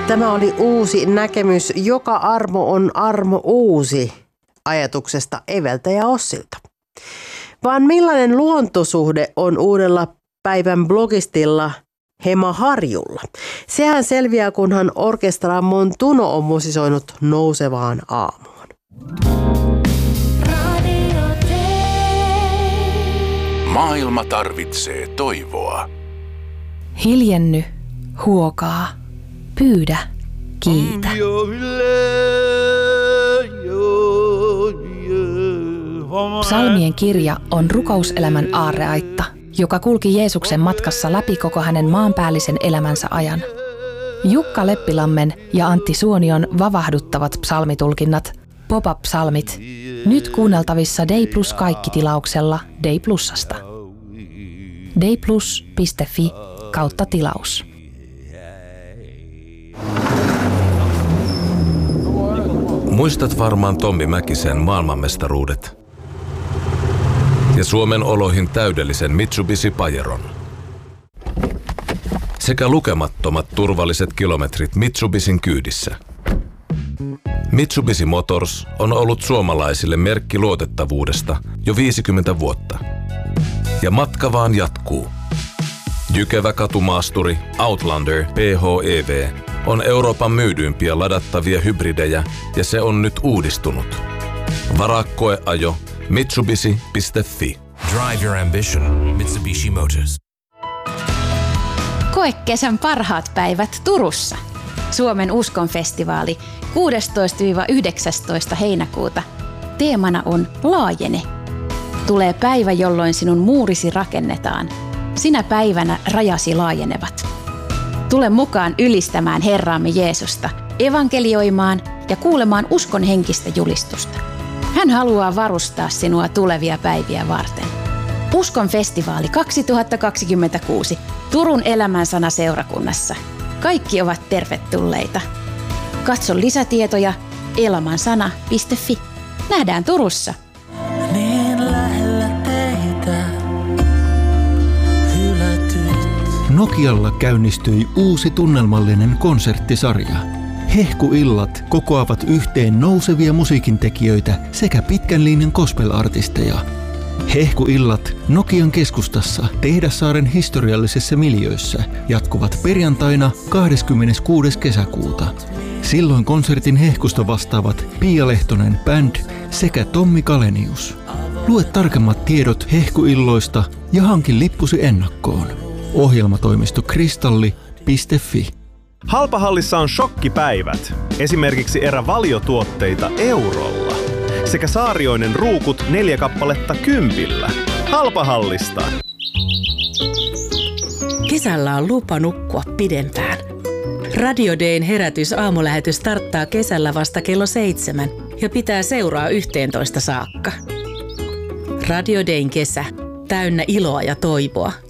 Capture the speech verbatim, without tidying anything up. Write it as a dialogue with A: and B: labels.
A: Tämä oli uusi näkemys, joka armo on armo uusi ajatuksesta Eveltä ja Ossilta. Vaan millainen luontosuhde on uudella päivän blogistilla Hema Harjulla? Sehän selviää, kunhan orkestra Montuno on musisoinut Nousevaan aamuun.
B: Maailma tarvitsee toivoa.
C: Hiljenny, huokaa, pyydä, kiitä. Psalmien kirja on rukouselämän aarreaitta, joka kulki Jeesuksen matkassa läpi koko hänen maanpäällisen elämänsä ajan. Jukka Leppilammen ja Antti Suonion vavahduttavat psalmitulkinnat, pop-up-psalmit, nyt kuunneltavissa Day Plus kaikki-tilauksella Day Plusasta. dayplus piste fi kautta tilaus.
D: Muistat varmaan Tommi Mäkisen maailmanmestaruudet ja Suomen oloihin täydellisen Mitsubishi Pajeron. Sekä lukemattomat turvalliset kilometrit Mitsubishin kyydissä. Mitsubishi Motors on ollut suomalaisille merkki luotettavuudesta jo viisikymmentä vuotta. Ja matka vaan jatkuu. Jykevä katumaasturi Outlander P H E V on Euroopan myydyimpiä ladattavia hybridejä ja se on nyt uudistunut. Varaa koeajo mitsubishi piste fi.
B: Drive your ambition. Mitsubishi Motors.
E: Koe kesän parhaat päivät Turussa. Suomen uskonfestivaali kuudestoista yhdeksästoista heinäkuuta. Teemana on Laajene. Tulee päivä, jolloin sinun muurisi rakennetaan. Sinä päivänä rajasi laajenevat. Tule mukaan ylistämään Herraamme Jeesusta, evankelioimaan ja kuulemaan uskon henkistä julistusta. Hän haluaa varustaa sinua tulevia päiviä varten. Uskon festivaali kaksituhattakaksikymmentäkuusi Turun elämänsana seurakunnassa. Kaikki ovat tervetulleita. Katso lisätietoja elamansana piste fi. Nähdään Turussa.
F: Niin lähellä teitä hylätyt.
G: Nokialla käynnistyi uusi tunnelmallinen konserttisarja. Hehkuillat kokoavat yhteen nousevia musiikintekijöitä sekä pitkän linjan gospel-artisteja. Hehkuillat Nokian keskustassa Tehdassaaren historiallisessa miljöössä jatkuvat perjantaina kahdeskymmeneskuudes kesäkuuta. Silloin konsertin hehkusta vastaavat Pia Lehtonen Band sekä Tommi Kalenius. Lue tarkemmat tiedot hehkuilloista ja hankin lippusi ennakkoon. Ohjelmatoimisto kristalli piste fi.
H: Halpahallissa on shokkipäivät. Esimerkiksi erä valiotuotteita eurolla. Sekä Saarioinen ruukut neljä kappaletta kympillä. Halpahallista.
I: Kesällä on lupa nukkua pidempään. Radio Dayn herätys aamulähetys starttaa kesällä vasta kello seitsemän ja pitää seuraa yhteentoista saakka. Radio Dayn kesä. Täynnä iloa ja toivoa.